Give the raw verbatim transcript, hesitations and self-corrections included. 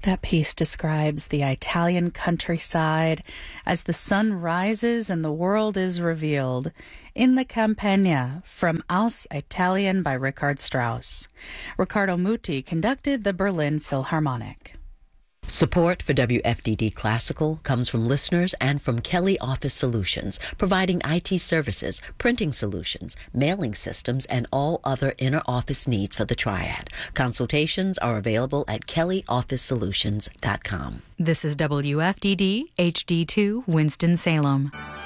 That piece describes the Italian countryside as the sun rises and the world is revealed in the Campagna from Aus Italien by Richard Strauss. Riccardo Muti conducted the Berlin Philharmonic. Support for W F D D Classical comes from listeners and from Kelly Office Solutions, providing I T services, printing solutions, mailing systems, and all other inner office needs for the Triad. Consultations are available at kelly office solutions dot com. This is W F D D H D two Winston-Salem.